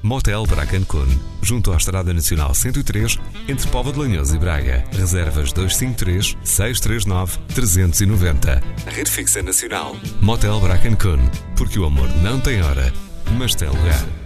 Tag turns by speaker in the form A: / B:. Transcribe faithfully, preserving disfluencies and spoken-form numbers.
A: Motel Bracancon, junto à Estrada Nacional cento e três, entre Póvoa de Lanhoso e Braga. Reservas dois cinco três, seis três nove, três nove zero. Rede fixa nacional. Motel Bracancon, porque o amor não tem hora, mas tem lugar.